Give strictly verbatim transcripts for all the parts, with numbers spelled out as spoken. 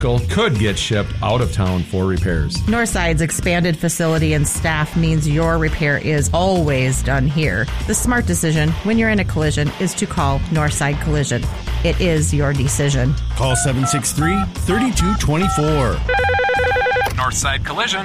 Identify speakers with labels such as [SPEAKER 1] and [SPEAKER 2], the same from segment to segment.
[SPEAKER 1] could get shipped out of town for repairs.
[SPEAKER 2] Northside's expanded facility and staff means your repair is always done here. The smart decision when you're in a collision is to call Northside Collision. It is your decision.
[SPEAKER 3] Call seven six three, three two two four.
[SPEAKER 4] Northside Collision.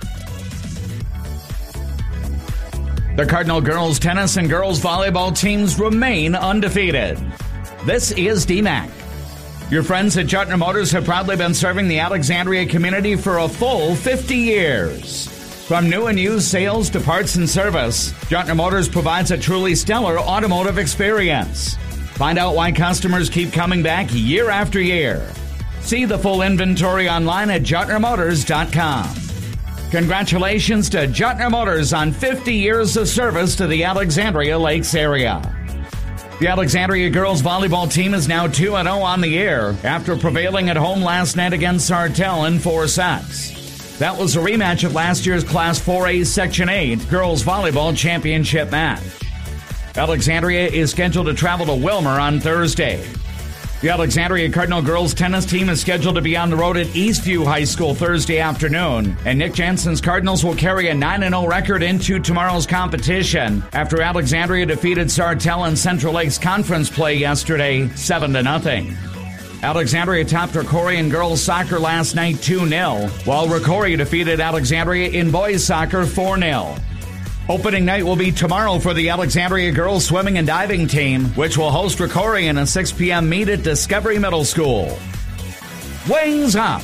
[SPEAKER 5] The Cardinal girls tennis and girls volleyball teams remain undefeated. This is D MAC. Your friends at Juttner Motors have proudly been serving the Alexandria community for a full fifty years. From new and used sales to parts and service, Juttner Motors provides a truly stellar automotive experience. Find out why customers keep coming back year after year. See the full inventory online at Juttner Motors dot com. Congratulations to Juttner Motors on fifty years of service to the Alexandria Lakes area. The Alexandria girls volleyball team is now two and oh on the year after prevailing at home last night against Sartell in four sets. That was a rematch of last year's Class four A Section eight girls volleyball championship match. Alexandria is scheduled to travel to Wilmer on Thursday. The Alexandria Cardinal girls tennis team is scheduled to be on the road at Eastview High School Thursday afternoon, and Nick Jensen's Cardinals will carry a nine and oh record into tomorrow's competition after Alexandria defeated Sartell in Central Lakes Conference play yesterday, seven to nothing. Alexandria topped Rocori in girls soccer last night two nil, while Rocori defeated Alexandria in boys soccer four nil. Opening night will be tomorrow for the Alexandria girls swimming and diving team, which will host Rocori in a six p.m. meet at Discovery Middle School. Wings up!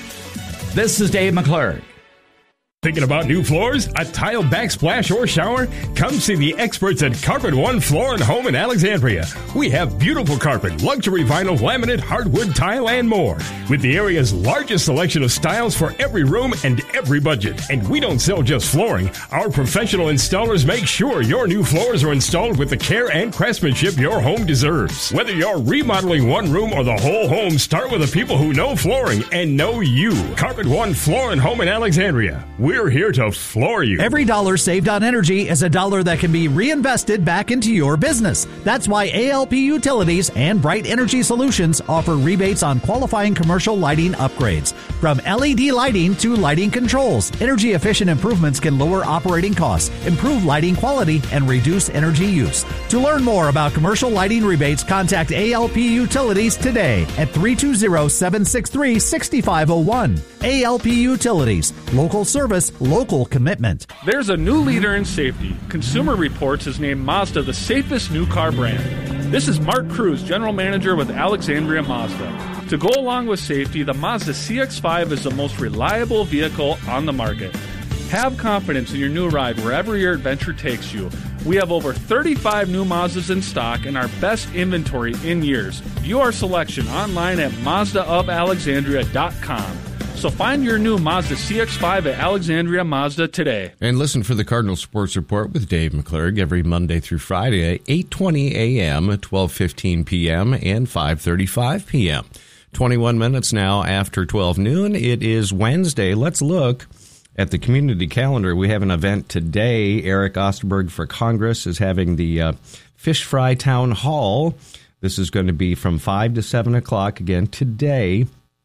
[SPEAKER 5] This is Dave McClurg.
[SPEAKER 6] Thinking about new floors, a tile backsplash or shower? Come see the experts at Carpet One Floor and Home in Alexandria. We have beautiful carpet, luxury vinyl, laminate, hardwood, tile, and more. With the area's largest selection of styles for every room and every budget. And we don't sell just flooring. Our professional installers make sure your new floors are installed with the care and craftsmanship your home deserves. Whether you're remodeling one room or the whole home, start with the people who know flooring and know you. Carpet One Floor and Home in Alexandria. We're here to floor you.
[SPEAKER 7] Every dollar saved on energy is a dollar that can be reinvested back into your business. That's why A L P Utilities and Bright Energy Solutions offer rebates on qualifying commercial lighting upgrades. From L E D lighting to lighting controls, energy-efficient improvements can lower operating costs, improve lighting quality, and reduce energy use. To learn more about commercial lighting rebates, contact A L P Utilities today at three two zero, seven six three, six five zero one. A L P Utilities. Local service, local commitment.
[SPEAKER 8] There's a new leader in safety. Consumer Reports has named Mazda the safest new car brand. This is Mark Cruz, General Manager with Alexandria Mazda. To go along with safety, the Mazda C X five is the most reliable vehicle on the market. Have confidence in your new ride wherever your adventure takes you. We have over thirty-five new Mazdas in stock and our best inventory in years. View our selection online at Mazda of Alexandria dot com. So find your new Mazda C X five at Alexandria Mazda today.
[SPEAKER 9] And listen for the Cardinal Sports Report with Dave McClurg every Monday through Friday at eight twenty a.m., twelve fifteen p.m., and five thirty-five p.m. twenty-one minutes now after twelve noon. It is Wednesday. Let's look at the community calendar. We have an event today. Eric Osterberg for Congress is having the uh, Fish Fry Town Hall. This is going to be from five to seven o'clock again today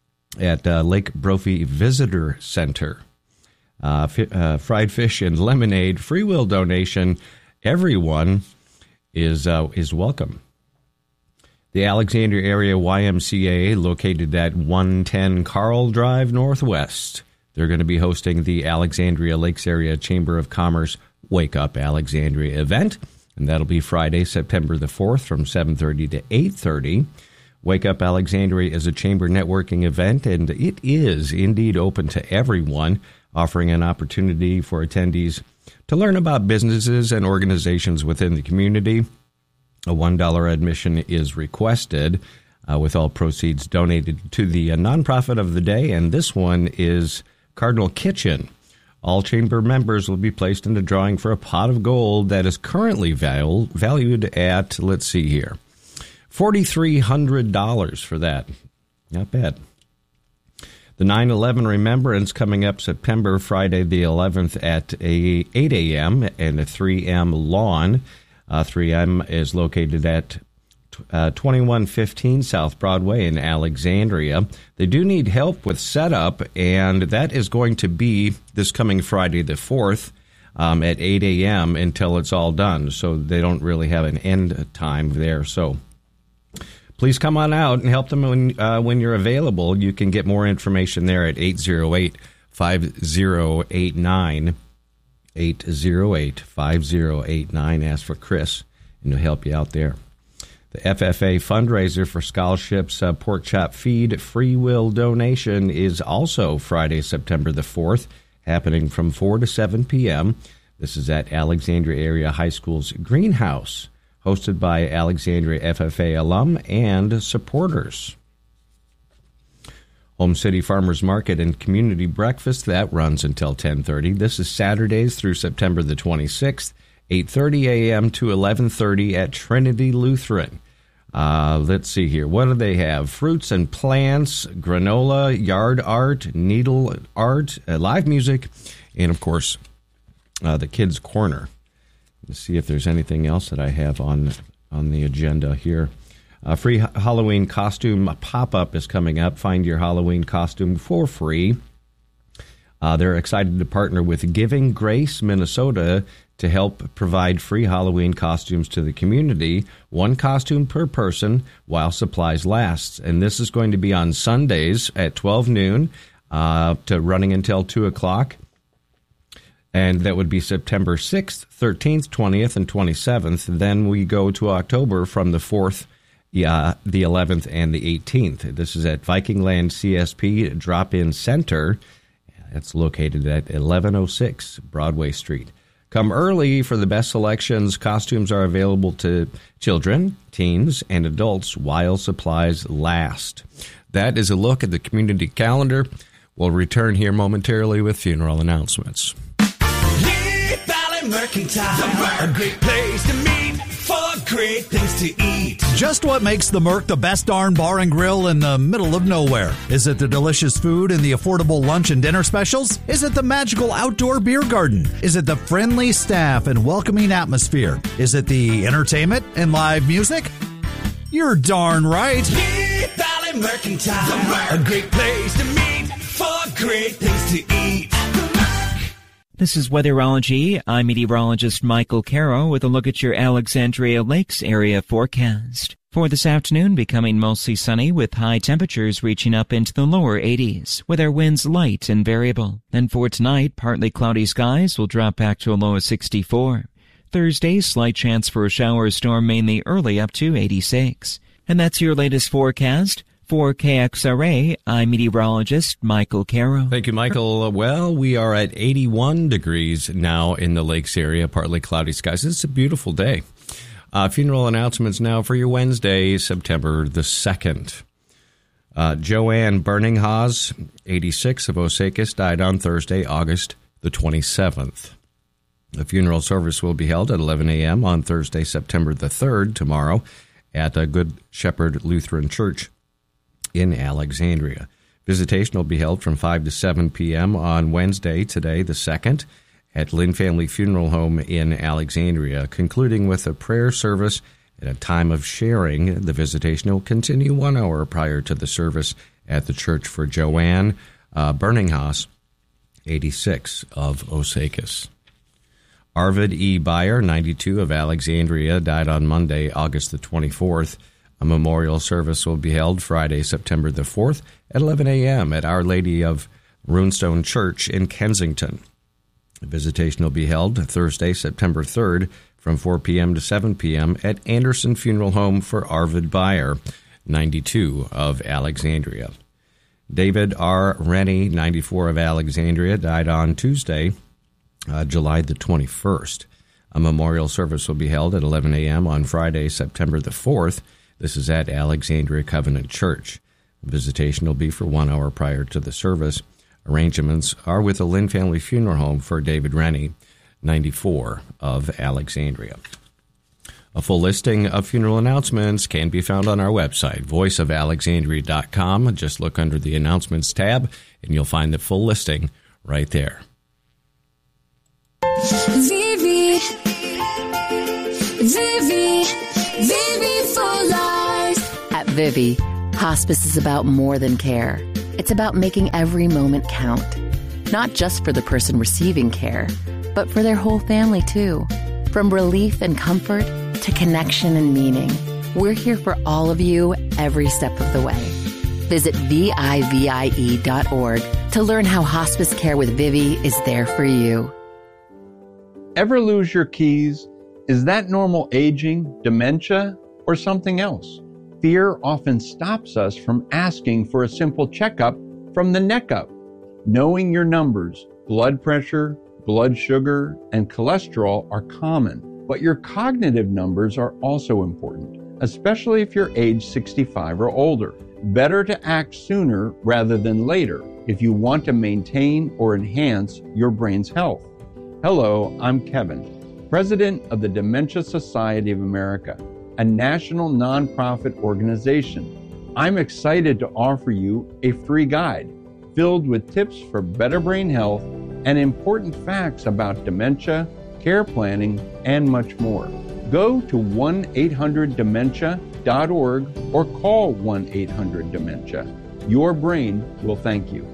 [SPEAKER 9] at uh, Lake Brophy Visitor Center. Uh, fi- uh, fried fish and lemonade, free will donation. Everyone is uh, is welcome. The Alexandria Area Y M C A, located at one ten Carl Drive Northwest. They're going to be hosting the Alexandria Lakes Area Chamber of Commerce Wake Up Alexandria event, and that'll be Friday, September the fourth from seven thirty to eight thirty. Wake Up Alexandria is a chamber networking event, and it is indeed open to everyone, offering an opportunity for attendees to learn about businesses and organizations within the community. A one dollar admission is requested, uh, with all proceeds donated to the uh, nonprofit of the day, and this one is Cardinal Kitchen. All chamber members will be placed in the drawing for a pot of gold that is currently val- valued at, let's see here, four thousand three hundred dollars for that. Not bad. The nine eleven Remembrance coming up September, Friday the eleventh at a eight a.m. and a three m lawn. Uh, three M is located at uh, twenty-one fifteen South Broadway in Alexandria. They do need help with setup, and that is going to be this coming Friday the fourth um, at eight a.m. until it's all done. So they don't really have an end time there. So please come on out and help them when, uh, when you're available. You can get more information there at eight oh eight, five oh eight nine, eight oh eight, five oh eight nine. Ask for Chris, and he'll help you out there. The F F A fundraiser for scholarships, uh, Pork Chop Feed Free Will donation is also Friday, September the fourth, happening from four to seven p.m. This is at Alexandria Area High School's Greenhouse, hosted by Alexandria F F A alum and supporters. Home City Farmers Market and Community Breakfast, that runs until ten thirty. This is Saturdays through September the twenty-sixth, eight thirty a.m. to eleven thirty at Trinity Lutheran. Uh, let's see here. What do they have? Fruits and plants, granola, yard art, needle art, uh, live music, and, of course, uh, the Kids Corner. Let's see if there's anything else that I have on on the agenda here. A free Halloween costume pop-up is coming up. Find your Halloween costume for free. Uh, they're excited to partner with Giving Grace Minnesota to help provide free Halloween costumes to the community, one costume per person while supplies last. And this is going to be on Sundays at twelve noon uh, to running until two o'clock. And that would be September sixth, thirteenth, twentieth, and twenty-seventh. Then we go to October from the fourth, yeah, the eleventh, and the eighteenth. This is at Vikingland C S P Drop-In Center. It's located at eleven oh six Broadway Street. Come early for the best selections. Costumes are available to children, teens, and adults while supplies last. That is a look at the community calendar. We'll return here momentarily with funeral announcements.
[SPEAKER 10] Lee Valley Mercantile, a great place to meet for great things to eat.
[SPEAKER 7] Just what makes the Merc the best darn bar and grill in the middle of nowhere? Is it the delicious food and the affordable lunch and dinner specials? Is it the magical outdoor beer garden? Is it the friendly staff and welcoming atmosphere? Is it the entertainment and live music? You're darn right.
[SPEAKER 10] Lee Valley Mercantile, a great place to meet for great things to eat.
[SPEAKER 11] This is Weatherology. I'm meteorologist Michael Caro with a look at your Alexandria Lakes area forecast. For this afternoon, becoming mostly sunny with high temperatures reaching up into the lower eighties, with our winds light and variable. And for tonight, partly cloudy skies will drop back to a low of sixty-four. Thursday, slight chance for a shower or storm mainly early up to eighty-six. And that's your latest forecast. For K X R A, I'm meteorologist Michael Caro.
[SPEAKER 9] Thank you, Michael. Well, we are at eighty-one degrees now in the Lakes area, partly cloudy skies. It's a beautiful day. Uh, funeral announcements now for your Wednesday, September the second. Uh, Joanne Burninghaus, eighty-six, of Osakis, died on Thursday, August the twenty-seventh. The funeral service will be held at eleven a.m. on Thursday, September the third, tomorrow, at a Good Shepherd Lutheran Church in Alexandria. Visitation will be held from five to seven p.m. on Wednesday, today, the second, at Lynn Family Funeral Home in Alexandria, concluding with a prayer service and a time of sharing. The visitation will continue one hour prior to the service at the church for Joanne uh, Burninghaus, eighty-six, of Osakis. Arvid E. Beyer, ninety-two, of Alexandria, died on Monday, August the twenty-fourth. A memorial service will be held Friday, September the fourth at eleven a.m. at Our Lady of Runestone Church in Kensington. The visitation will be held Thursday, September third from four p.m. to seven p.m. at Anderson Funeral Home for Arvid Beyer, ninety-two, of Alexandria. David R. Rennie, ninety-four, of Alexandria, died on Tuesday, uh, July the twenty-first. A memorial service will be held at eleven a.m. on Friday, September the fourth. This is at Alexandria Covenant Church. Visitation will be for one hour prior to the service. Arrangements are with the Lynn Family Funeral Home for David Rennie, ninety-four, of Alexandria. A full listing of funeral announcements can be found on our website, voice of alexandria dot com. Just look under the Announcements tab, and you'll find the full listing right there.
[SPEAKER 12] Vivi, Vivi, Vivi for life. Vivi, hospice is about more than care. It's about making every moment count. Not just for the person receiving care, but for their whole family too. From relief and comfort to connection and meaning, we're here for all of you every step of the way. Visit V I V I E dot org to learn how hospice care with Vivi is there for you.
[SPEAKER 13] Ever lose your keys? Is that normal aging, dementia, or something else? Fear often stops us from asking for a simple checkup from the neck up. Knowing your numbers, blood pressure, blood sugar, and cholesterol are common, but your cognitive numbers are also important, especially if you're age sixty-five or older. Better to act sooner rather than later if you want to maintain or enhance your brain's health. Hello, I'm Kevin, President of the Dementia Society of America, a national nonprofit organization. I'm excited to offer you a free guide filled with tips for better brain health and important facts about dementia, care planning, and much more. Go to one eight hundred dementia dot org or call one eight hundred dementia. Your brain will thank you.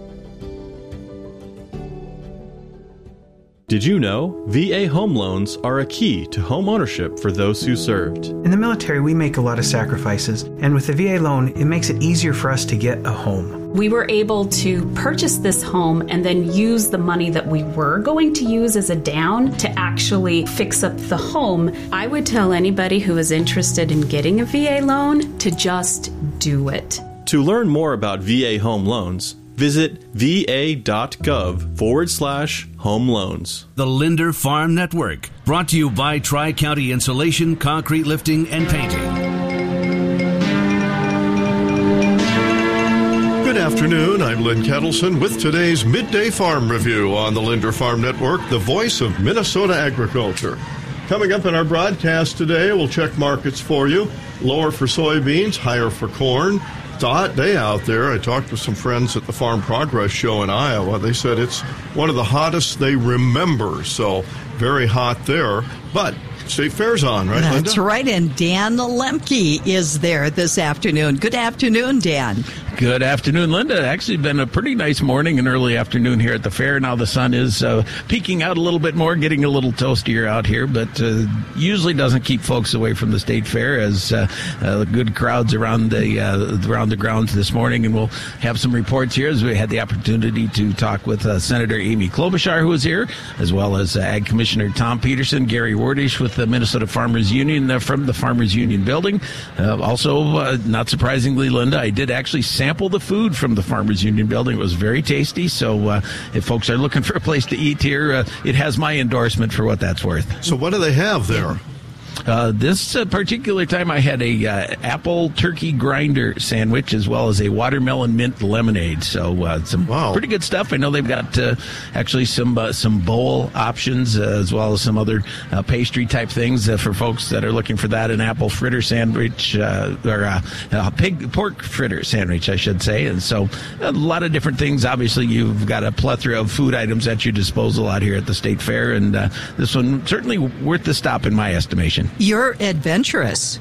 [SPEAKER 14] Did you know V A home loans are a key to home ownership for those who served?
[SPEAKER 15] In the military, we make a lot of sacrifices, and with the V A loan, it makes it easier for us to get a home.
[SPEAKER 16] We were able to purchase this home and then use the money that we were going to use as a down to actually fix up the home. I would tell anybody who is interested in getting a V A loan to just do it.
[SPEAKER 14] To learn more about V A home loans, visit va.gov forward slash home loans.
[SPEAKER 3] The Linder Farm Network, brought to you by Tri-County Insulation, Concrete Lifting, and Painting.
[SPEAKER 17] Good afternoon, I'm Lynn Kettleson with today's Midday Farm Review on the Linder Farm Network, the voice of Minnesota agriculture. Coming up in our broadcast today, we'll check markets for you. Lower for soybeans, higher for corn. It's a hot day out there. I talked with some friends at the Farm Progress Show in Iowa. They said it's one of the hottest they remember, so very hot there. But State Fair's on, right, Linda?
[SPEAKER 18] That's right, and Dan Lemke is there this afternoon. Good afternoon, Dan.
[SPEAKER 19] Good afternoon, Linda. Actually been a pretty nice morning and early afternoon here at the fair. Now the sun is uh, peeking out a little bit more, getting a little toastier out here, but uh, usually doesn't keep folks away from the state fair, as uh, uh, good crowds around the uh, around the grounds this morning. And we'll have some reports here as we had the opportunity to talk with uh, Senator Amy Klobuchar, who is here, as well as uh, Ag Commissioner Tom Peterson, Gary Wordish with the Minnesota Farmers Union uh, from the Farmers Union building. Uh, also, uh, not surprisingly, Linda, I did actually sample the food from the Farmers Union building. It was very tasty. So uh, if folks are looking for a place to eat here, uh, it has my endorsement for what that's worth.
[SPEAKER 17] So what do they have there?
[SPEAKER 19] Uh, this uh, particular time I had a uh, apple turkey grinder sandwich as well as a watermelon mint lemonade. So uh, some wow. pretty good stuff. I know they've got uh, actually some uh, some bowl options uh, as well as some other uh, pastry type things uh, for folks that are looking for that. An apple fritter sandwich uh, or a, a pig pork fritter sandwich, I should say. And so a lot of different things. Obviously, you've got a plethora of food items at your disposal out here at the State Fair. And uh, this one certainly worth the stop in my estimation.
[SPEAKER 18] You're adventurous.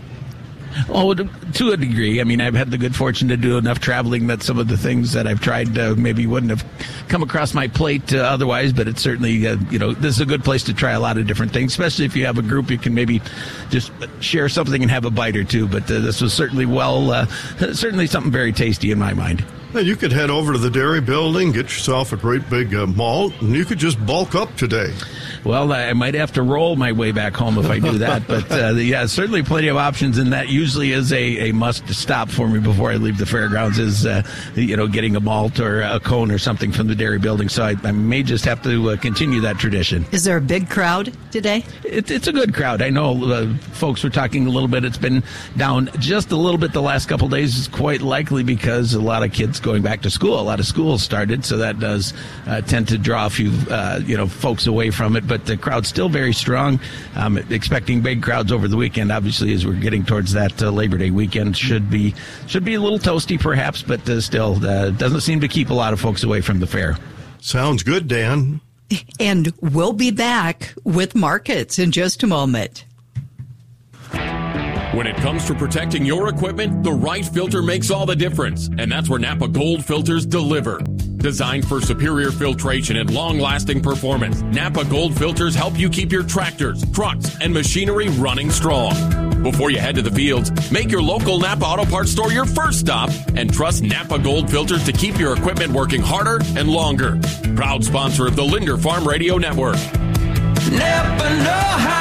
[SPEAKER 19] Oh, to a degree. I mean, I've had the good fortune to do enough traveling that some of the things that I've tried uh, maybe wouldn't have come across my plate uh, otherwise, but it's certainly, uh, you know, this is a good place to try a lot of different things, especially if you have a group you can maybe just share something and have a bite or two. But uh, this was certainly well, uh, certainly something very tasty in my mind.
[SPEAKER 17] Well, you could head over to the dairy building, get yourself a great big uh, malt, and you could just bulk up today.
[SPEAKER 19] Well, I might have to roll my way back home if I do that. But, uh, yeah, certainly plenty of options, and that usually is a, a must-stop for me before I leave the fairgrounds is, uh, you know, getting a malt or a cone or something from the dairy building. So I, I may just have to uh, continue that tradition.
[SPEAKER 18] Is there a big crowd today?
[SPEAKER 19] It, it's a good crowd. I know uh, folks were talking a little bit. It's been down just a little bit the last couple of days. It's quite likely because a lot of kids going back to school. A lot of schools started, so that does uh, tend to draw a few, uh, you know, folks away from it. But the crowd's still very strong. I'm expecting big crowds over the weekend. Obviously, as we're getting towards that uh, Labor Day weekend, should be should be a little toasty, perhaps, but uh, still uh, doesn't seem to keep a lot of folks away from the fair.
[SPEAKER 17] Sounds good, Dan.
[SPEAKER 18] And we'll be back with markets in just a moment.
[SPEAKER 20] When it comes to protecting your equipment, the right filter makes all the difference, and that's where Napa Gold filters deliver. Designed for superior filtration and long-lasting performance, Napa Gold filters help you keep your tractors, trucks, and machinery running strong. Before you head to the fields, make your local Napa Auto Parts store your first stop and trust Napa Gold filters to keep your equipment working harder and longer. Proud sponsor of the Linder Farm Radio Network.
[SPEAKER 10] Napa know-how.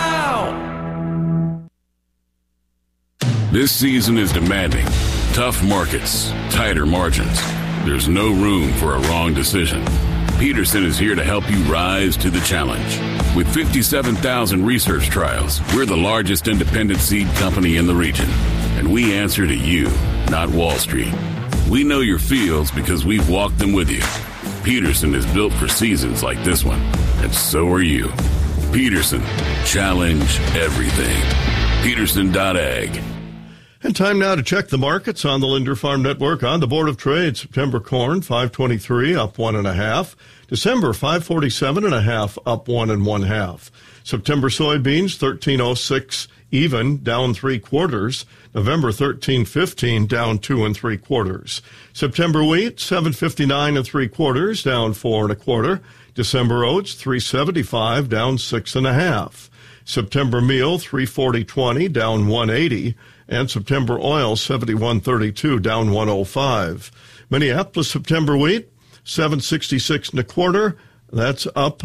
[SPEAKER 21] This season is demanding. Tough markets, tighter margins. There's no room for a wrong decision. Peterson is here to help you rise to the challenge. With fifty-seven thousand research trials, we're the largest independent seed company in the region. And we answer to you, not Wall Street. We know your fields because we've walked them with you. Peterson is built for seasons like this one, and so are you. Peterson, challenge everything. Peterson dot ag.
[SPEAKER 17] And time now to check the markets on the Linder Farm Network. On the Board of Trade, September corn, five twenty-three, up one and a half. December, five forty-seven and a half, up one and one half. September soybeans, thirteen oh six, even, down three quarters. November, thirteen fifteen, down two and three quarters. September wheat, seven fifty-nine and three quarters, down four and a quarter. December oats, three seventy-five, down six and a half. September meal, three forty twenty, down one eighty. And September oil, seventy-one thirty-two, down one oh five. Minneapolis September wheat, seven sixty-six and a quarter. That's up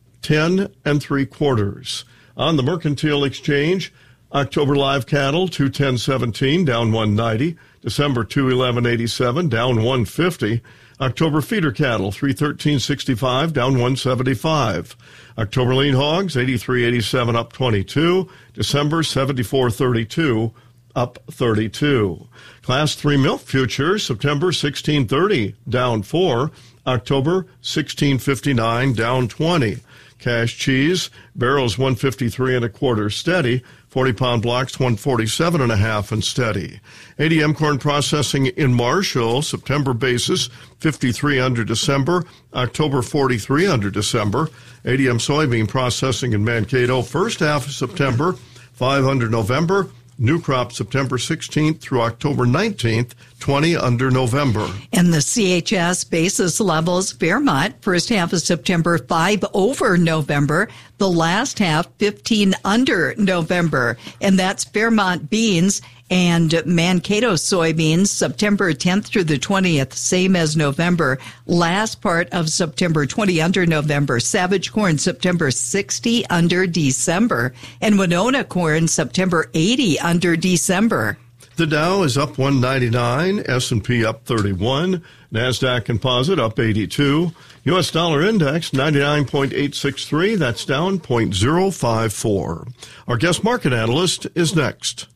[SPEAKER 17] ten and three quarters. On the Mercantile Exchange, October live cattle, two ten seventeen, down one ninety. December, two eleven eighty-seven, down one fifty. October feeder cattle, three thirteen sixty-five, down one seventy-five. October lean hogs, eighty-three eighty-seven, up twenty-two. December, seventy-four thirty-two, up thirty-two. Class three milk futures, September sixteen thirty, down four. October sixteen fifty-nine, down twenty. Cash cheese, barrels one fifty-three and a quarter steady. forty pound blocks one forty-seven and a half and steady. A D M corn processing in Marshall, September basis fifty-three under December. October forty-three under December. A D M soybean processing in Mankato, first half of September, five under November. New crop September sixteenth through October nineteenth, twenty under November.
[SPEAKER 18] And the C H S basis levels, Fairmont, first half of September, five over November. The last half, fifteen under November. And that's Fairmont beans and Mankato soybeans, September tenth through the twentieth, same as November. Last part of September, twenty under November. Savage corn, September sixty under December. And Winona corn, September eighty under December.
[SPEAKER 17] The Dow is up one ninety-nine, S and P up thirty-one, NASDAQ Composite up eighty-two, U S dollar index ninety-nine point eight six three, that's down zero point zero five four. Our guest market analyst is next.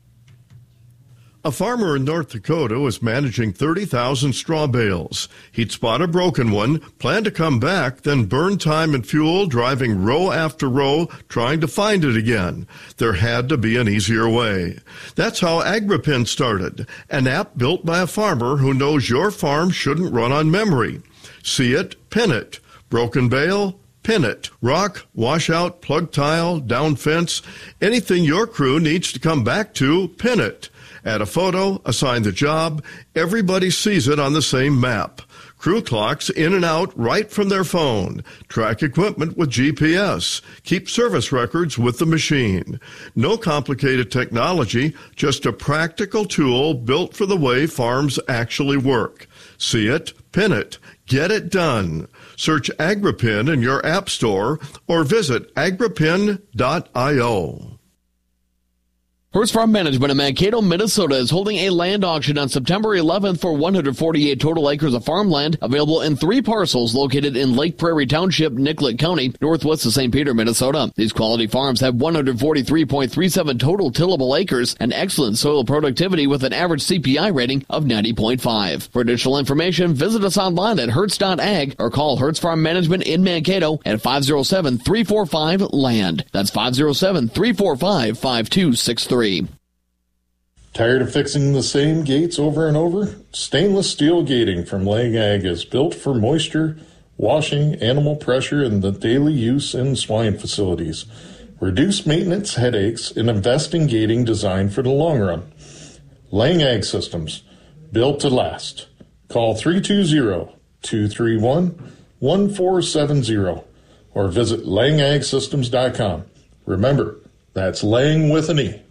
[SPEAKER 17] A farmer in North Dakota was managing thirty thousand straw bales. He'd spot a broken one, planned to come back, then burn time and fuel driving row after row trying to find it again. There had to be an easier way. That's how Agripin started, an app built by a farmer who knows your farm shouldn't run on memory. See it, pin it. Broken bale, pin it. Rock, washout, plug tile, down fence, anything your crew needs to come back to, pin it. Add a photo, assign the job, everybody sees it on the same map. Crew clocks in and out right from their phone. Track equipment with G P S. Keep service records with the machine. No complicated technology, just a practical tool built for the way farms actually work. See it, pin it, get it done. Search Agripin in your app store or visit agripin dot io.
[SPEAKER 22] Hertz Farm Management in Mankato, Minnesota is holding a land auction on September eleventh for one hundred forty-eight total acres of farmland available in three parcels located in Lake Prairie Township, Nicollet County, northwest of Saint Peter, Minnesota. These quality farms have one hundred forty-three point three seven total tillable acres and excellent soil productivity with an average C P I rating of ninety point five. For additional information, visit us online at hertz dot ag or call Hertz Farm Management in Mankato at five oh seven, three four five, land. That's five oh seven, three four five, five two six three.
[SPEAKER 23] Tired of fixing the same gates over and over? Stainless steel gating from Lang Ag is built for moisture, washing, animal pressure, and the daily use in swine facilities. Reduce maintenance headaches and invest in gating designed for the long run. Lang Ag Systems, built to last. Call three two zero, two three one, one four seven zero or visit lang ag systems dot com. Remember, that's Lang with an E.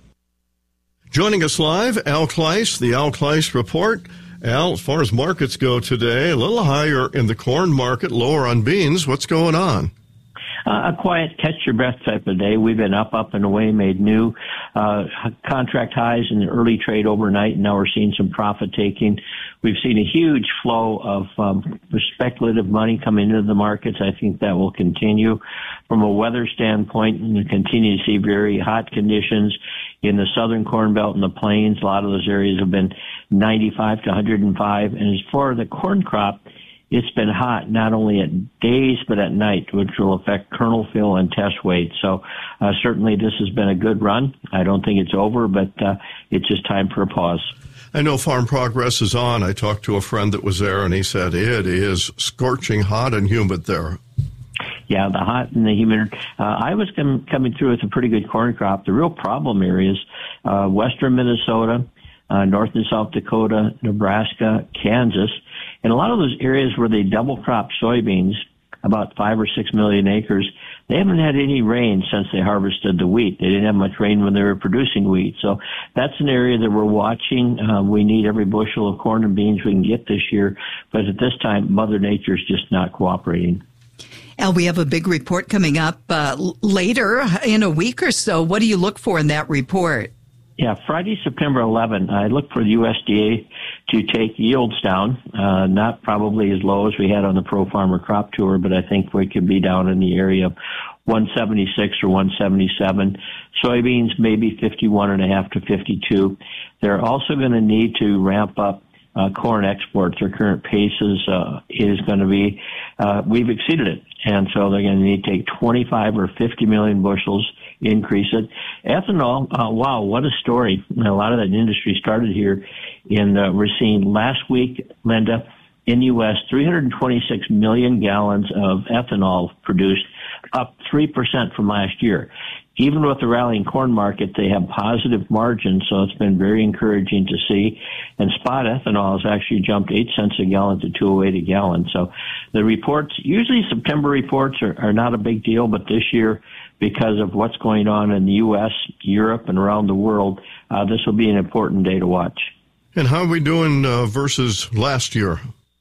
[SPEAKER 17] Joining us live, Al Kleiss, the Al Kleiss Report. Al, as far as markets go today, a little higher in the corn market, lower on beans. What's going on?
[SPEAKER 1] Uh, a quiet catch-your-breath type of day. We've been up, up, and away, made new uh, contract highs in the early trade overnight, and now we're seeing some profit-taking. We've seen a huge flow of um, speculative money coming into the markets. I think that will continue. From a weather standpoint, we continue to see very hot conditions in the southern Corn Belt and the plains. A lot of those areas have been ninety-five to one hundred five. And as far as the corn crop, it's been hot not only at days but at night, which will affect kernel fill and test weight. So uh, certainly this has been a good run. I don't think it's over, but uh, it's just time for a pause.
[SPEAKER 17] I know Farm Progress is on. I talked to a friend that was there, and he said it is scorching hot and humid there.
[SPEAKER 1] Yeah, the hot and the humid. Uh, I was com- coming through with a pretty good corn crop. The real problem areas, uh, western Minnesota, uh, north and South Dakota, Nebraska, Kansas, and a lot of those areas where they double crop soybeans, about five or six million acres, they haven't had any rain since they harvested the wheat. They didn't have much rain when they were producing wheat. So that's an area that we're watching. Uh, we need every bushel of corn and beans we can get this year. But at this time, Mother Nature's just not cooperating.
[SPEAKER 18] Al, we have a big report coming up uh, later in a week or so. What do you look for in that report?
[SPEAKER 1] Yeah, Friday, September eleventh, I look for the U S D A to take yields down, uh, not probably as low as we had on the Pro Farmer Crop Tour, but I think we could be down in the area of one seventy-six or one seventy-seven. Soybeans, maybe fifty-one and a half to fifty-two. They're also going to need to ramp up uh, corn exports. Their current pace is, uh, is going to be, uh, we've exceeded it. And so they're going to need to take twenty-five or fifty million bushels, increase it. Ethanol, uh, wow, what a story. A lot of that industry started here in, uh, we're seeing last week, Linda, in the U S, three hundred twenty-six million gallons of ethanol produced, up three percent from last year. Even with the rallying corn market, they have positive margins, so it's been very encouraging to see. And spot ethanol has actually jumped eight cents a gallon to two oh eight a gallon. So the reports, usually September reports are, are not a big deal, but this year, because of what's going on in the U S, Europe, and around the world, uh, this will be an important day to watch.
[SPEAKER 17] And how are we doing uh, versus last year?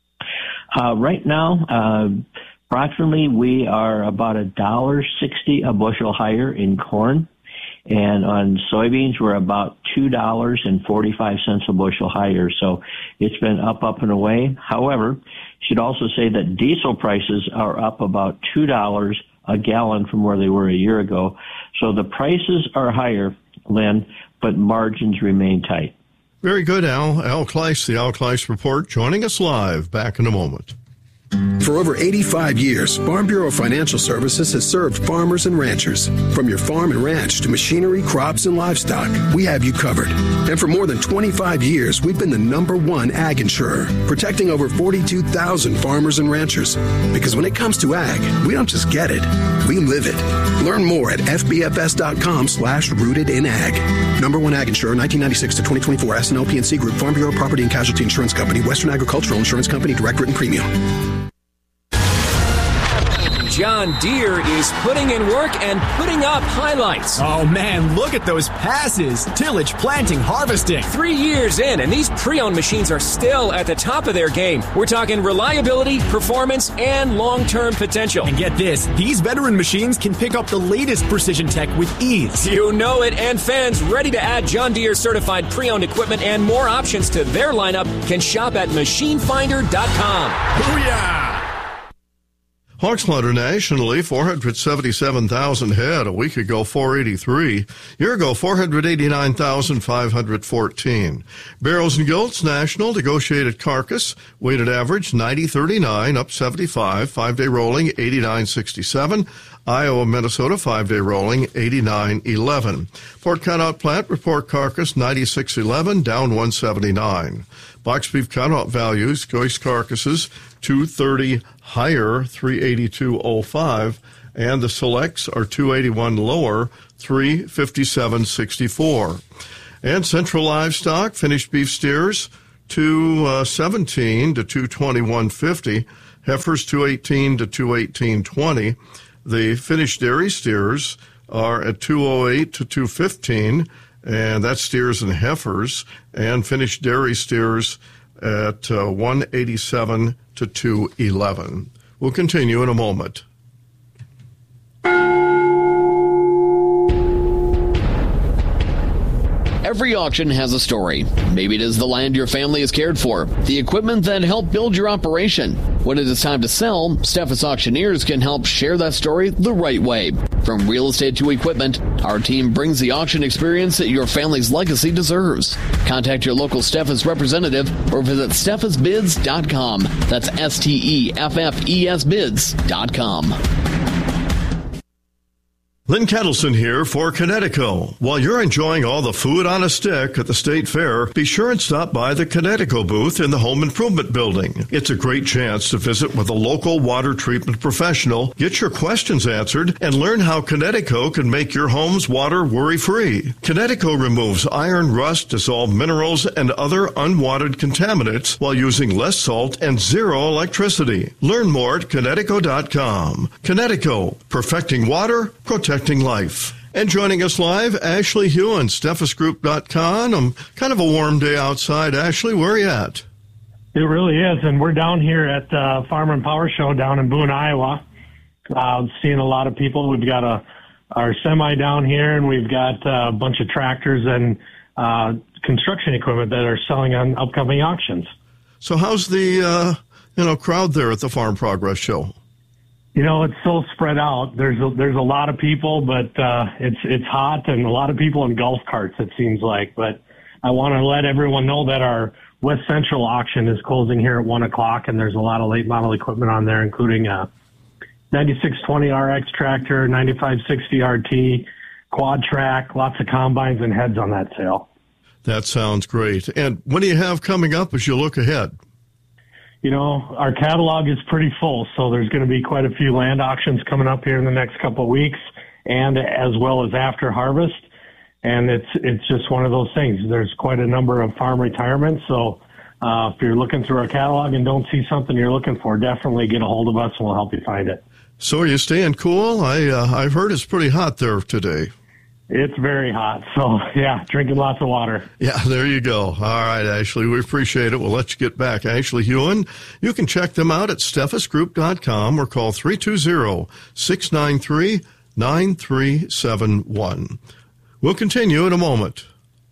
[SPEAKER 1] Uh, right now, uh, approximately we are about a dollar sixty a bushel higher in corn, and on soybeans we're about two dollars and forty-five cents a bushel higher. So it's been up, up and away. However, should also say that diesel prices are up about two dollars a gallon from where they were a year ago. So the prices are higher, Lynn, but margins remain tight.
[SPEAKER 17] Very good, Al. Al Kleiss, the Al Kleiss Report, joining us live. Back in a moment.
[SPEAKER 2] For over eighty-five years, Farm Bureau Financial Services has served farmers and ranchers. From your farm and ranch to machinery, crops, and livestock, we have you covered. And for more than twenty-five years, we've been the number one ag insurer, protecting over forty-two thousand farmers and ranchers. Because when it comes to ag, we don't just get it, we live it. Learn more at fbfs.com slash rooted in ag. Number one ag insurer, nineteen ninety-six to twenty twenty-four, S and L P N C Group, Farm Bureau Property and Casualty Insurance Company, Western Agricultural Insurance Company, Direct Written Premium.
[SPEAKER 4] John Deere is putting in work and putting up highlights.
[SPEAKER 24] Oh man, look at those passes. Tillage, planting, harvesting.
[SPEAKER 4] Three years in, and these pre-owned machines are still at the top of their game. We're talking reliability, performance, and long-term potential.
[SPEAKER 24] And get this, these veteran machines can pick up the latest precision tech with ease.
[SPEAKER 4] You know it, and fans ready to add John Deere certified pre-owned equipment and more options to their lineup can shop at machine finder dot com.
[SPEAKER 24] Booyah!
[SPEAKER 17] Hog slaughter nationally, four hundred seventy-seven thousand head. A week ago, four eighty-three. Year ago, four hundred eighty-nine thousand five hundred fourteen. Barrels and gilts national, negotiated carcass, weighted average ninety thirty-nine, up seventy-five. Five-day rolling, eighty-nine sixty-seven. Iowa, Minnesota, five-day rolling, eighty-nine eleven. Pork cutout plant, report carcass, ninety-six eleven, down one seventy-nine. Box beef cutout values, choice carcasses, two thirty higher, three eighty-two oh five. and the selects are two eighty-one lower, three fifty-seven sixty-four. And Central Livestock finished beef steers two seventeen to two twenty-one fifty, heifers two eighteen to two eighteen twenty. The finished dairy steers are at two oh eight to two fifteen, and that's steers and heifers, and finished dairy steers at uh, one eighty-seven to two eleven. We'll continue in a moment.
[SPEAKER 22] Every auction has a story. Maybe it is the land your family has cared for, the equipment that helped build your operation. When it is time to sell, Steffes Auctioneers can help share that story the right way. From real estate to equipment, our team brings the auction experience that your family's legacy deserves. Contact your local Steffes representative or visit steffes bids dot com. That's S T E F F E S bids dot com.
[SPEAKER 17] Lynn Kettleson here for Connecticut. While you're enjoying all the food on a stick at the State Fair, be sure and stop by the Connecticut booth in the Home Improvement Building. It's a great chance to visit with a local water treatment professional, get your questions answered, and learn how Connecticut can make your home's water worry-free. Connecticut removes iron, rust, dissolved minerals, and other unwanted contaminants while using less salt and zero electricity. Learn more at Connecticut dot com. Connecticut, perfecting water, protecting life. And joining us live, Ashley Hewen, Steffes Group dot com. Um, kind of a warm day outside. Ashley, where are you at?
[SPEAKER 5] It really is, and we're down here at the Farmer and Power Show down in Boone, Iowa. Uh, seeing a lot of people. We've got a our semi down here, and we've got a bunch of tractors and uh, construction equipment that are selling on upcoming auctions.
[SPEAKER 17] So how's the uh, you know crowd there at the Farm Progress Show?
[SPEAKER 5] You know, it's so spread out. There's a, there's a lot of people, but uh, it's it's hot, and a lot of people in golf carts, it seems like. But I want to let everyone know that our West Central auction is closing here at one o'clock, and there's a lot of late model equipment on there, including a ninety-six twenty R X tractor, ninety-five sixty R T, quad track, lots of combines and heads on that sale.
[SPEAKER 17] That sounds great. And what do you have coming up as you look ahead?
[SPEAKER 5] You know, our catalog is pretty full, so there's going to be quite a few land auctions coming up here in the next couple of weeks, and as well as after harvest. And it's it's just one of those things. There's quite a number of farm retirements, so uh, if you're looking through our catalog and don't see something you're looking for, definitely get a hold of us and we'll help you find it.
[SPEAKER 17] So are you staying cool? I uh, I've heard it's pretty hot there today.
[SPEAKER 5] It's very hot, so yeah, drinking lots of water.
[SPEAKER 17] Yeah, there you go. All right, Ashley, we appreciate it. We'll let you get back. Ashley Hewen, you can check them out at Steffes Group dot com or call three two zero, six nine three, nine three seven one. We'll continue in a moment.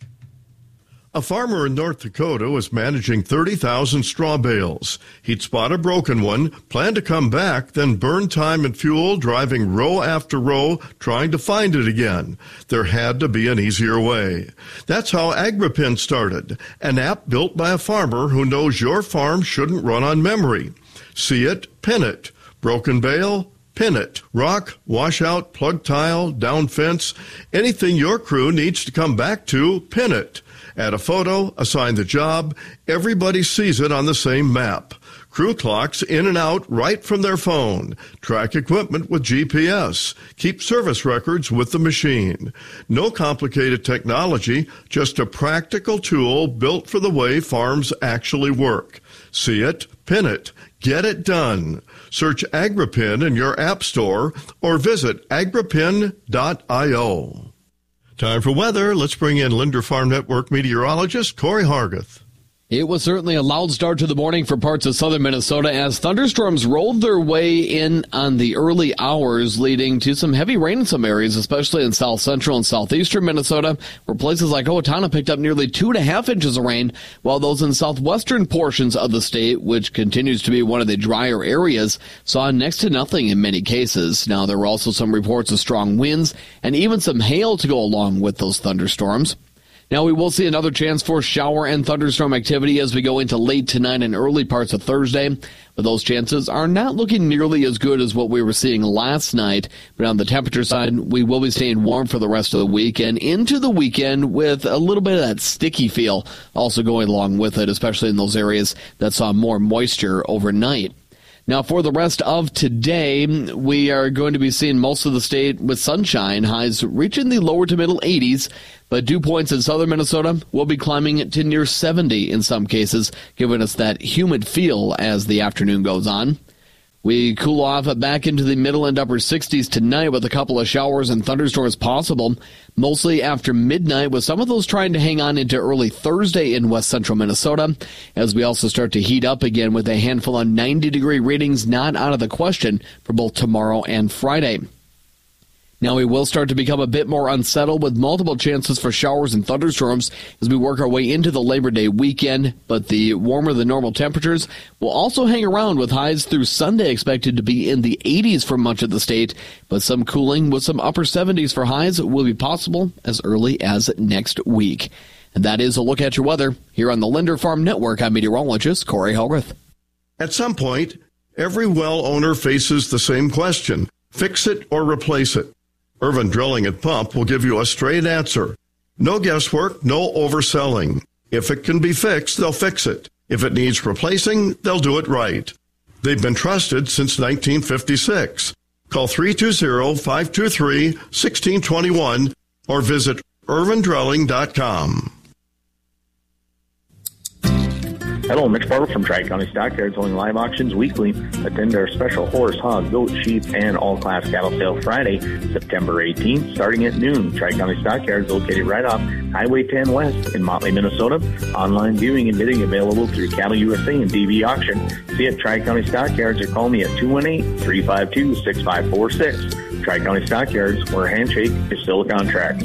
[SPEAKER 17] A farmer in North Dakota was managing thirty thousand straw bales. He'd spot a broken one, planned to come back, then burn time and fuel driving row after row trying to find it again. There had to be an easier way. That's how Agripin started, an app built by a farmer who knows your farm shouldn't run on memory. See it, pin it. Broken bale, pin it. Rock, washout, plug tile, down fence, anything your crew needs to come back to, pin it. Add a photo, assign the job, everybody sees it on the same map. Crew clocks in and out right from their phone. Track equipment with G P S. Keep service records with the machine. No complicated technology, just a practical tool built for the way farms actually work. See it, pin it, get it done. Search Agripin in your app store or visit agripin dot io. Time for weather. Let's bring in Linder Farm Network meteorologist Corey Hargeth.
[SPEAKER 22] It was certainly a loud start to the morning for parts of southern Minnesota as thunderstorms rolled their way in on the early hours, leading to some heavy rain in some areas, especially in south central and southeastern Minnesota, where places like Owatonna picked up nearly two and a half inches of rain, while those in southwestern portions of the state, which continues to be one of the drier areas, saw next to nothing in many cases. Now, there were also some reports of strong winds and even some hail to go along with those thunderstorms. Now, we will see another chance for shower and thunderstorm activity as we go into late tonight and early parts of Thursday, but those chances are not looking nearly as good as what we were seeing last night. But on the temperature side, we will be staying warm for the rest of the week and into the weekend with a little bit of that sticky feel also going along with it, especially in those areas that saw more moisture overnight. Now, for the rest of today, we are going to be seeing most of the state with sunshine, highs reaching the lower to middle eighties, but dew points in southern Minnesota will be climbing to near seventy in some cases, giving us that humid feel as the afternoon goes on. We cool off back into the middle and upper sixties tonight with a couple of showers and thunderstorms possible, mostly after midnight, with some of those trying to hang on into early Thursday in west central Minnesota, as we also start to heat up again with a handful of ninety-degree readings not out of the question for both tomorrow and Friday. Now we will start to become a bit more unsettled with multiple chances for showers and thunderstorms as we work our way into the Labor Day weekend, but the warmer than normal temperatures will also hang around with highs through Sunday expected to be in the eighties for much of the state, but some cooling with some upper seventies for highs will be possible as early as next week. And that is a look at your weather here on the Linder Farm Network. I'm meteorologist Corey Hellrath.
[SPEAKER 17] At some point, every well owner faces the same question: fix it or replace it. Irvin Drilling and Pump will give you a straight answer. No guesswork, no overselling. If it can be fixed, they'll fix it. If it needs replacing, they'll do it right. They've been trusted since nineteen fifty-six. Call three two zero, five two three, one six two one or visit irvin drilling dot com.
[SPEAKER 6] Hello, Mitch Barber from Tri-County Stockyards, holding live auctions weekly. Attend our special horse, hog, goat, sheep, and all-class cattle sale Friday, September eighteenth, starting at noon. Tri-County Stockyards, located right off Highway ten West in Motley, Minnesota. Online viewing and bidding available through Cattle U S A and D V Auction. See you at Tri-County Stockyards or call me at two one eight, three five two, six five four six. Tri-County Stockyards, where a handshake is still a contract.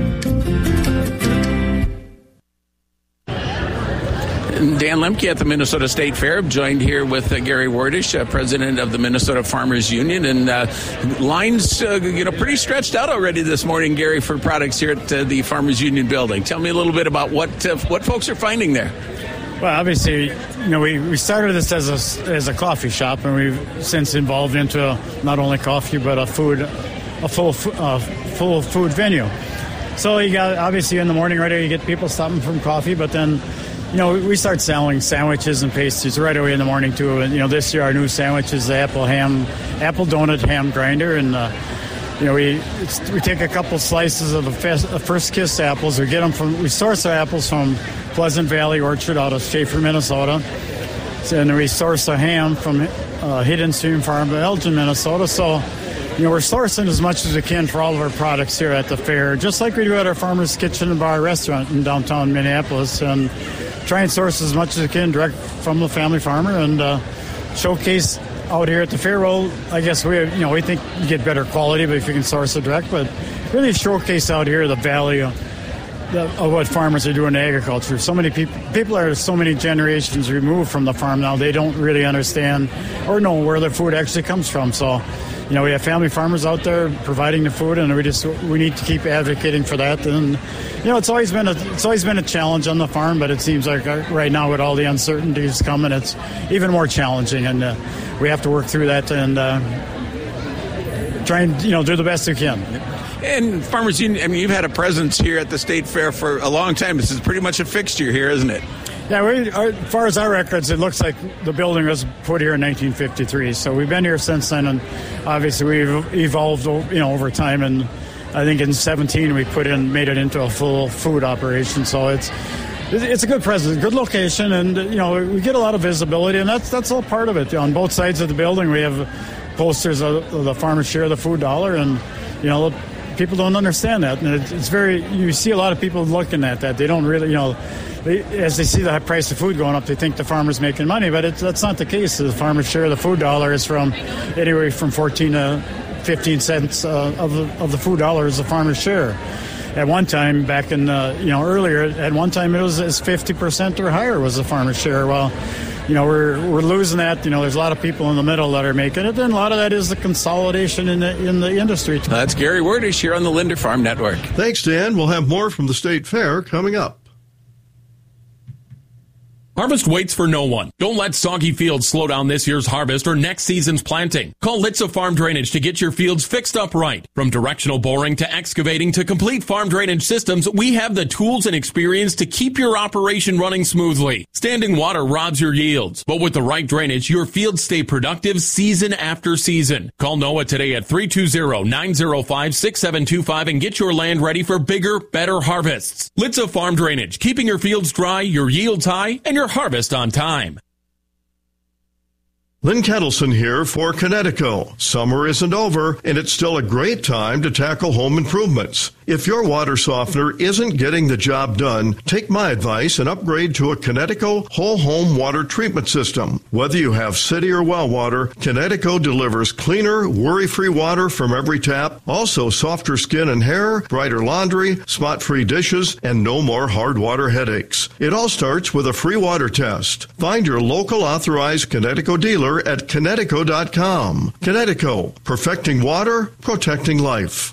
[SPEAKER 19] Dan Lemke at the Minnesota State Fair, joined here with uh, Gary Wardish, uh, president of the Minnesota Farmers Union, and uh, lines, uh, you know, pretty stretched out already this morning, Gary, for products here at uh, the Farmers Union building. Tell me a little bit about what uh, what folks are finding there.
[SPEAKER 7] Well, obviously, you know, we, we started this as a as a coffee shop, and we've since evolved into a, not only coffee but a food, a full uh, full food venue. So you got obviously in the morning right away you get people stopping from coffee, but then, you know, we start selling sandwiches and pastries right away in the morning, too. And, you know, this year our new sandwich is the apple ham, apple donut ham grinder. And, uh, you know, we it's, we take a couple slices of the first, uh, first Kiss apples. We get them from, we source our apples from Pleasant Valley Orchard out of Schaefer, Minnesota. So, and we source the ham from uh, Hidden Stream Farm, Elgin, Minnesota. So, you know, we're sourcing as much as we can for all of our products here at the fair, just like we do at our Farmer's Kitchen and Bar restaurant in downtown Minneapolis. And try and source as much as we can direct from the family farmer and uh, showcase out here at the fair. Well, I guess we, you know, we think you get better quality, but if you can source it direct, but really showcase out here the value of, the, of what farmers are doing in agriculture. So many people, people are so many generations removed from the farm now, they don't really understand or know where their food actually comes from. So, you know, we have family farmers out there providing the food, and we just we need to keep advocating for that. And you know, it's always been a it's always been a challenge on the farm, but it seems like right now with all the uncertainties coming, it's even more challenging, and uh, we have to work through that and uh, try and you know do the best we can.
[SPEAKER 19] And Farmers Union, I mean, you've had a presence here at the State Fair for a long time. This is pretty much a fixture here, isn't it?
[SPEAKER 7] Yeah, we, our, as far as our records, it looks like the building was put here in nineteen fifty-three. So we've been here since then, and obviously we've evolved, you know, over time. And I think in seventeen we put in, made it into a full food operation. So it's it's a good presence, good location, and you know we get a lot of visibility, and that's that's all part of it. On both sides of the building, we have posters of the farmers share the food dollar, and you know people don't understand that, and it's very. You see a lot of people looking at that. They don't really, you know. They, as they see the price of food going up, they think the farmer's making money, but it's, that's not the case. The farmer's share of the food dollar is from anywhere from fourteen to fifteen cents uh, of, the, of the food dollar is the farmer's share. At one time, back in, uh, you know, earlier, at one time it was as fifty percent or higher was the farmer's share. Well, you know, we're we're losing that. You know, there's a lot of people in the middle that are making it, and a lot of that is the consolidation in the, in the industry.
[SPEAKER 19] That's Gary Wardish here on the Linder Farm Network.
[SPEAKER 17] Thanks, Dan. We'll have more from the State Fair coming up.
[SPEAKER 20] Harvest waits for no one. Don't let soggy fields slow down this year's harvest or next season's planting. Call Litza Farm Drainage to get your fields fixed up right. From directional boring to excavating to complete farm drainage systems, we have the tools and experience to keep your operation running smoothly. Standing water robs your yields, but with the right drainage, your fields stay productive season after season. Call Noah today at three two zero, nine zero five, six seven two five and get your land ready for bigger, better harvests. Litza Farm Drainage, keeping your fields dry, your yields high, and your harvest on time.
[SPEAKER 17] Lynn Kettleson here for Connecticut. Summer isn't over, and it's still a great time to tackle home improvements. If your water softener isn't getting the job done, take my advice and upgrade to a Connecticut whole home water treatment system. Whether you have city or well water, Connecticut delivers cleaner, worry-free water from every tap, also softer skin and hair, brighter laundry, spot-free dishes, and no more hard water headaches. It all starts with a free water test. Find your local authorized Connecticut dealer at Connecticut dot com. Connecticut, perfecting water, protecting life.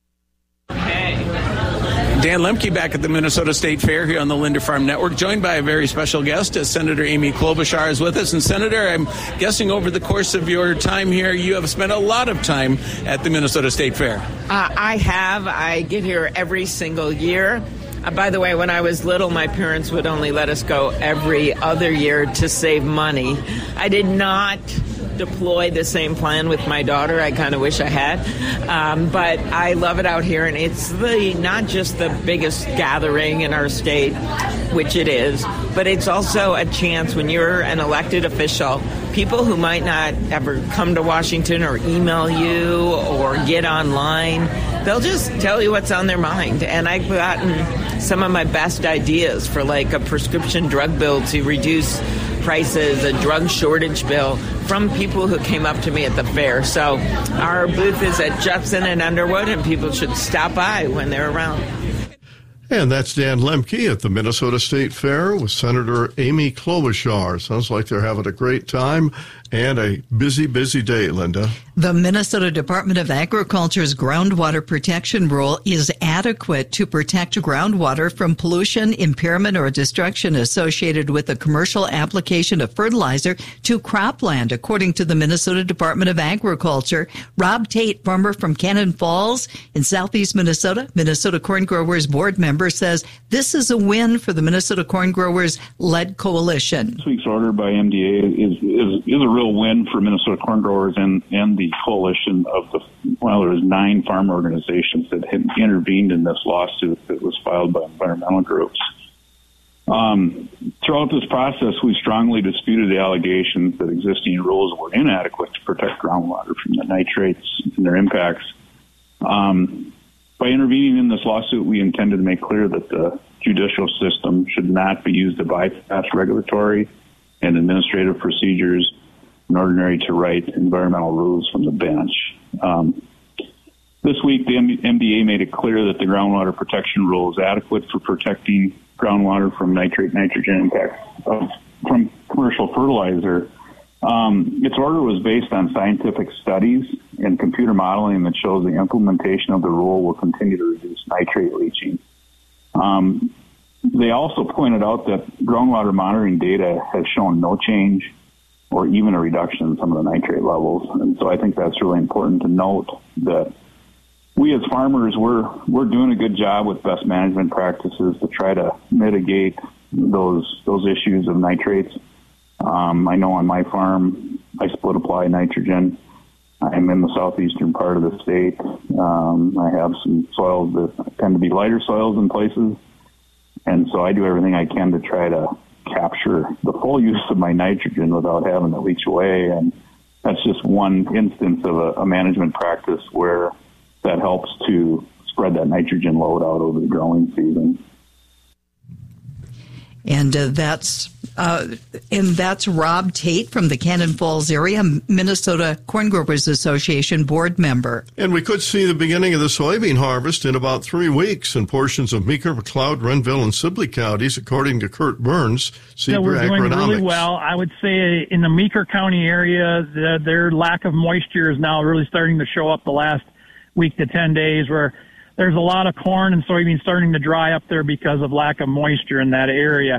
[SPEAKER 19] Dan Lemke back at the Minnesota State Fair here on the Linder Farm Network, joined by a very special guest. Uh, Senator Amy Klobuchar is with us. And Senator, I'm guessing over the course of your time here, you have spent a lot of time at the Minnesota State Fair.
[SPEAKER 8] Uh, I have. I get here every single year. Uh, by the way, when I was little, my parents would only let us go every other year to save money. I did not deploy the same plan with my daughter. I kind of wish I had. Um, but I love it out here, and it's the not just the biggest gathering in our state, which it is, but it's also a chance when you're an elected official, people who might not ever come to Washington or email you or get online, they'll just tell you what's on their mind. And I've gotten some of my best ideas for like a prescription drug bill to reduce prices, a drug shortage bill, from people who came up to me at the fair. So our booth is at Judson and Underwood, and people should stop by when they're around.
[SPEAKER 17] And that's Dan Lemke at the Minnesota State Fair with Senator Amy Klobuchar. Sounds like they're having a great time and a busy, busy day, Linda.
[SPEAKER 18] The Minnesota Department of Agriculture's groundwater protection rule is adequate to protect groundwater from pollution, impairment, or destruction associated with the commercial application of fertilizer to cropland, according to the Minnesota Department of Agriculture. Rob Tate, farmer from Cannon Falls in southeast Minnesota, Minnesota Corn Growers Board member, says this is a win for the Minnesota Corn Growers-led coalition.
[SPEAKER 9] This week's order by M D A is, is, is a real win for Minnesota corn growers and, and the coalition of the, well, there was nine farm organizations that had intervened in this lawsuit that was filed by environmental groups. Um, throughout this process, we strongly disputed the allegations that existing rules were inadequate to protect groundwater from the nitrates and their impacts. Um, by intervening in this lawsuit, we intended to make clear that the judicial system should not be used to bypass regulatory and administrative procedures in order to write environmental rules from the bench. Um, this week, the M D A made it clear that the groundwater protection rule is adequate for protecting groundwater from nitrate nitrogen impacts of, from commercial fertilizer. Um, its order was based on scientific studies and computer modeling that shows the implementation of the rule will continue to reduce nitrate leaching. Um, they also pointed out that groundwater monitoring data has shown no change or even a reduction in some of the nitrate levels. And so I think that's really important to note that we as farmers, we're we're doing a good job with best management practices to try to mitigate those those issues of nitrates. Um, I know on my farm, I split apply nitrogen. I'm in the southeastern part of the state. Um, I have some soils that tend to be lighter soils in places. And so I do everything I can to try to capture the full use of my nitrogen without having to leach away. And that's just one instance of a, a management practice where that helps to spread that nitrogen load out over the growing season.
[SPEAKER 18] And uh, that's uh, and that's Rob Tate from the Cannon Falls area, Minnesota Corn Growers Association board member.
[SPEAKER 17] And we could see the beginning of the soybean harvest in about three weeks in portions of Meeker, McLeod, Renville, and Sibley counties, according to Kurt Burns,
[SPEAKER 11] yeah, we're doing really well. I would say in the Meeker County area, the, their lack of moisture is now really starting to show up the last week to ten days, where there's a lot of corn and soybeans starting to dry up there because of lack of moisture in that area.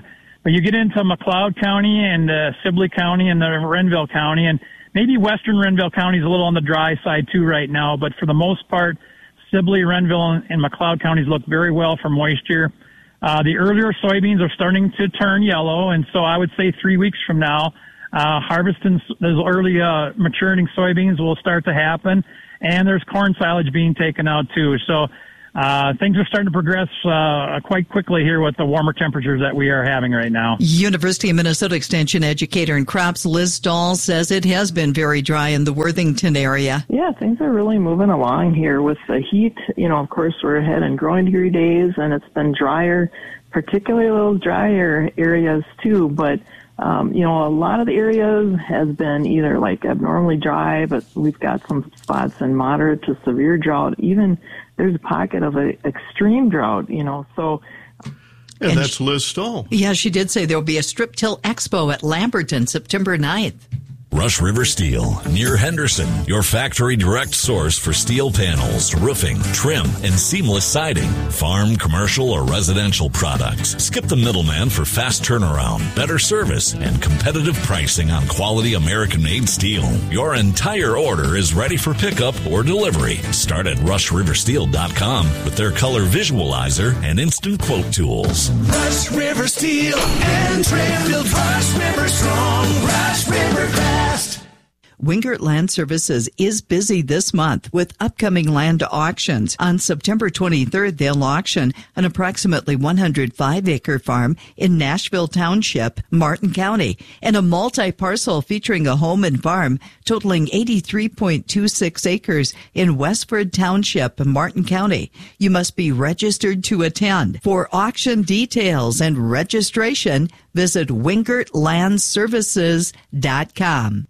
[SPEAKER 11] But you get into McLeod County and uh, Sibley County and the Renville County, and maybe western Renville County is a little on the dry side too right now. But for the most part, Sibley, Renville, and, and McLeod counties look very well for moisture. Uh, the earlier soybeans are starting to turn yellow, and so I would say three weeks from now, uh, harvesting those early uh, maturing soybeans will start to happen, and there's corn silage being taken out too. So uh, things are starting to progress uh, quite quickly here with the warmer temperatures that we are having right now.
[SPEAKER 18] University of Minnesota Extension educator in crops Liz Dahl says it has been very dry in the Worthington area.
[SPEAKER 12] Yeah, things are really moving along here with the heat. You know, of course, we're ahead in growing degree days, and it's been drier, particularly those drier areas too. But Um, you know, a lot of the areas has been either like abnormally dry, but we've got some spots in moderate to severe drought. Even there's a pocket of a extreme drought, you know, so.
[SPEAKER 17] And,
[SPEAKER 18] and
[SPEAKER 17] that's Liz Stahl.
[SPEAKER 18] Yeah, she did say there will be a Strip Till Expo at Lamberton September ninth.
[SPEAKER 13] Rush River Steel, near Henderson, your factory direct source for steel panels, roofing, trim, and seamless siding. Farm, commercial, or residential products. Skip the middleman for fast turnaround, better service, and competitive pricing on quality American-made steel. Your entire order is ready for pickup or delivery. Start at rush river steel dot com with their color visualizer and instant quote tools.
[SPEAKER 10] Rush River Steel and Trim, build Rush River strong, Rush River fast.
[SPEAKER 18] Wingert Land Services is busy this month with upcoming land auctions. On September twenty-third, they'll auction an approximately one hundred five acre farm in Nashville Township, Martin County, and a multi-parcel featuring a home and farm totaling eighty-three point two six acres in Westford Township, Martin County. You must be registered to attend. For auction details and registration, visit wingert land services dot com.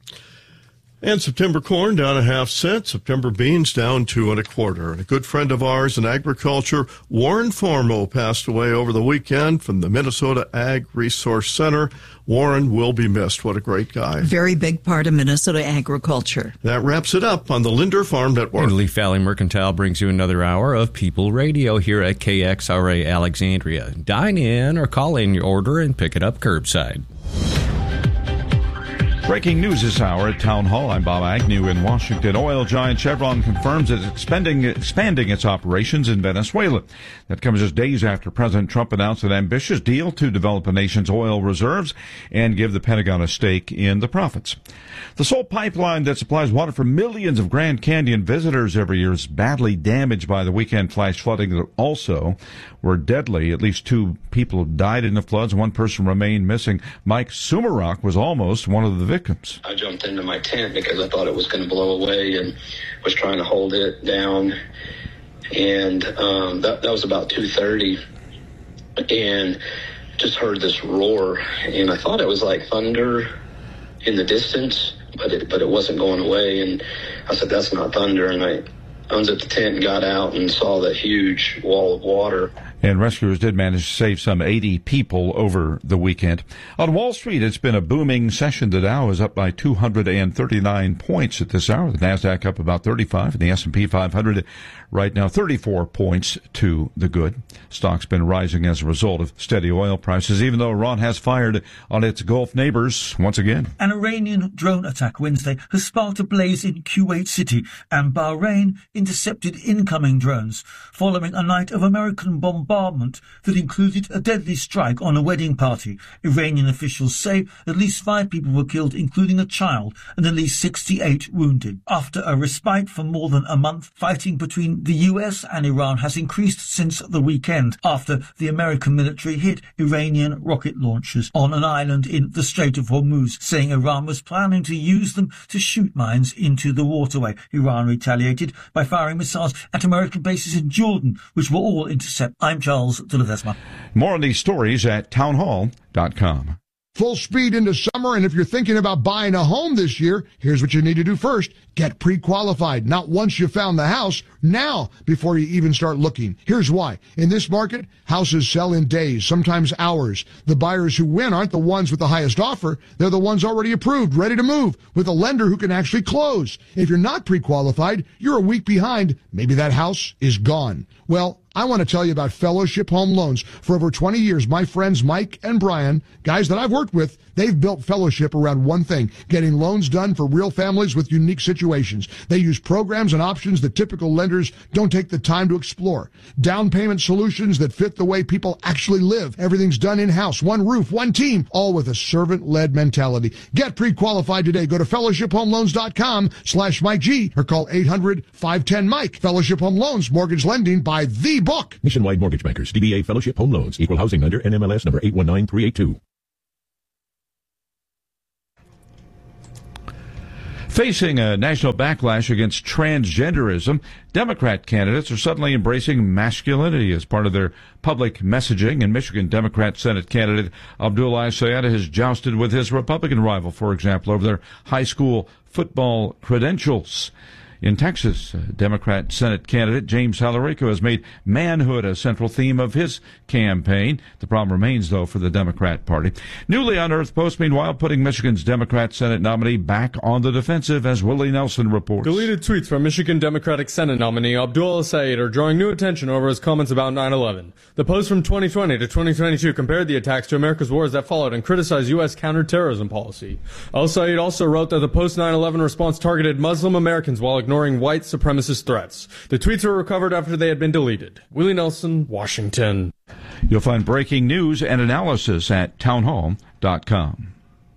[SPEAKER 17] And September corn down a half cent. September beans down two and a quarter. And a good friend of ours in agriculture, Warren Formo, passed away over the weekend from the Minnesota Ag Resource Center. Warren will be missed. What a great guy.
[SPEAKER 18] Very big part of Minnesota agriculture.
[SPEAKER 17] That wraps it up on the Linder Farm Network.
[SPEAKER 15] And Leaf Valley Mercantile brings you another hour of People Radio here at K X R A Alexandria. Dine in or call in your order and pick it up curbside.
[SPEAKER 16] Breaking news this hour at Town Hall. I'm Bob Agnew in Washington. Oil giant Chevron confirms it's expanding, expanding its operations in Venezuela. That comes just days after President Trump announced an ambitious deal to develop the nation's oil reserves and give the Pentagon a stake in the profits. The sole pipeline that supplies water for millions of Grand Canyon visitors every year is badly damaged by the weekend flash flooding that also were deadly. At least two people died in the floods. One person remained missing. Mike Sumarok was almost one of the victims.
[SPEAKER 25] I jumped into my tent because I thought it was going to blow away and was trying to hold it down. And um, that, that was about two thirty. And just heard this roar. And I thought it was like thunder in the distance, but it, but it wasn't going away. And I said, that's not thunder. And I unzipped the tent and got out and saw that huge wall of water.
[SPEAKER 16] And rescuers did manage to save some eighty people over the weekend. On Wall Street, it's been a booming session. The Dow is up by two hundred thirty-nine points at this hour. The NASDAQ up about thirty-five, and the S and P five hundred right now thirty-four points to the good. Stock's been rising as a result of steady oil prices, even though Iran has fired on its Gulf neighbors once again.
[SPEAKER 26] An Iranian drone attack Wednesday has sparked a blaze in Kuwait City, and Bahrain intercepted incoming drones following a night of American bombardment that included a deadly strike on a wedding party. Iranian officials say at least five people were killed, including a child, and at least sixty-eight wounded. After a respite for more than a month, fighting between the U S and Iran has increased since the weekend after the American military hit Iranian rocket launchers on an island in the Strait of Hormuz, saying Iran was planning to use them to shoot mines into the waterway. Iran retaliated by firing missiles at American bases in Jordan, which were all intercepted. I'm Charles de Ledesma.
[SPEAKER 16] More on these stories at townhall dot com.
[SPEAKER 27] Full speed into summer, and if you're thinking about buying a home this year, here's what you need to do first. Get pre-qualified. Not once you found the house, now before you even start looking. Here's why. In this market, houses sell in days, sometimes hours. The buyers who win aren't the ones with the highest offer. They're the ones already approved, ready to move, with a lender who can actually close. If you're not pre-qualified, you're a week behind. Maybe that house is gone. Well, I want to tell you about Fellowship Home Loans. For over twenty years, my friends Mike and Brian, guys that I've worked with, they've built Fellowship around one thing, getting loans done for real families with unique situations. They use programs and options that typical lenders don't take the time to explore. Down payment solutions that fit the way people actually live. Everything's done in-house, one roof, one team, all with a servant-led mentality. Get pre-qualified today. Go to fellowship home loans dot com slash Mike G or call eight hundred five ten Mike. Fellowship Home Loans, mortgage lending by the book.
[SPEAKER 1] Nationwide Mortgage Bankers, D B A Fellowship Home Loans, Equal Housing Lender, N M L S number eight one nine three eight two.
[SPEAKER 16] Facing a national backlash against transgenderism, Democrat candidates are suddenly embracing masculinity as part of their public messaging. And Michigan Democrat Senate candidate Abdullah Sayada has jousted with his Republican rival, for example, over their high school football credentials. In Texas, Democrat Senate candidate James Salarico has made manhood a central theme of his campaign. The problem remains, though, for the Democrat Party. Newly unearthed post, meanwhile, putting Michigan's Democrat Senate nominee back on the defensive, as Willie Nelson reports.
[SPEAKER 2] Deleted tweets from Michigan Democratic Senate nominee Abdullah Sayed are drawing new attention over his comments about nine eleven. The post from twenty twenty to twenty twenty-two compared the attacks to America's wars that followed and criticized U S counterterrorism policy. El Sayed also wrote that the post nine eleven response targeted Muslim Americans while ignoring white supremacist threats. The tweets were recovered after they had been deleted. Willie Nelson, Washington.
[SPEAKER 16] You'll find breaking news and analysis at townhall dot com.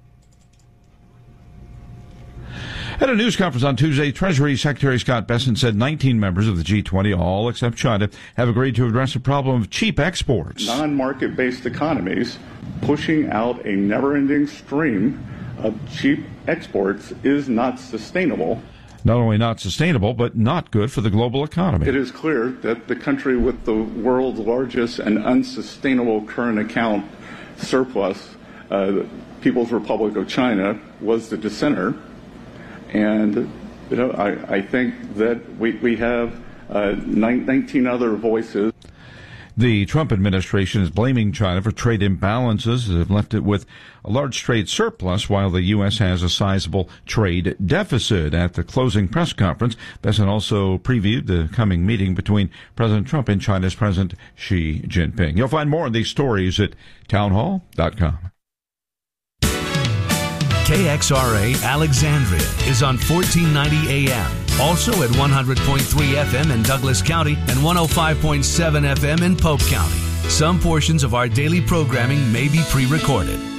[SPEAKER 16] At a news conference on Tuesday, Treasury Secretary Scott Bessent said nineteen members of the G twenty, all except China, have agreed to address the problem of cheap exports.
[SPEAKER 3] Non-market-based economies pushing out a never-ending stream of cheap exports is not sustainable.
[SPEAKER 16] Not only not sustainable, but not good for the global economy.
[SPEAKER 3] It is clear that the country with the world's largest and unsustainable current account surplus, uh, People's Republic of China, was the dissenter. And you know, I, I think that we, we have uh, nineteen other voices.
[SPEAKER 16] The Trump administration is blaming China for trade imbalances that have left it with a large trade surplus, while the U S has a sizable trade deficit. At the closing press conference, Bessent also previewed the coming meeting between President Trump and China's President Xi Jinping. You'll find more of these stories at townhall dot com.
[SPEAKER 4] K X R A Alexandria is on fourteen ninety A M. Also at one hundred point three F M in Douglas County and one oh five point seven F M in Polk County. Some portions of our daily programming may be pre-recorded.